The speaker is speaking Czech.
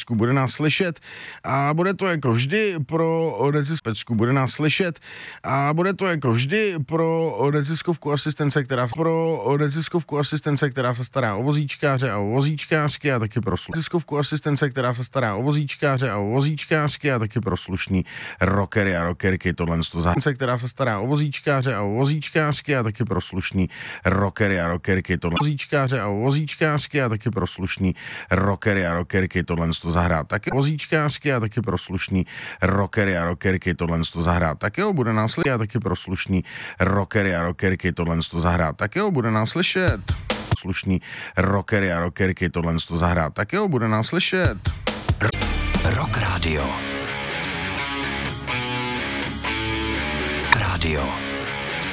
Pecku, bude nás slyšet a bude to jako vždy pro Pecku, bude nás slyšet a bude to jako vždy pro neziskovku asistence, která se stará o vozíčkáře a o vozíčkářky a taky pro neziskovku asistence, která se stará o vozíčkáře a o vozíčkářky a taky pro slušný rockery a rockerky, tohle která se stará o vozíčkáře a o vozíčkářky a taky pro slušný rockery a rockerky, tohle vozíčkáře a o vozíčkářky a taky pro slušný rockery a rockerky, tohle zahrát taky vozíčkářky a taky pro slušný rockery a rockerky, tohle zahrát taky bude nás slyšet a taky pro slušný rockery a rockerky, tohle zahrát taky bude nás slyšet. Slušný rockery a rockerky, tohle zahrát taky bude nás slyšet. Rock Radio. Radio.